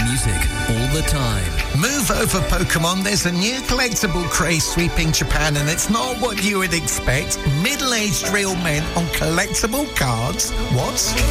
music all the time. Move over, Pokemon. There's a new collectible craze sweeping Japan, and it's not what you would expect. Middle-aged real men on collectible cards. What?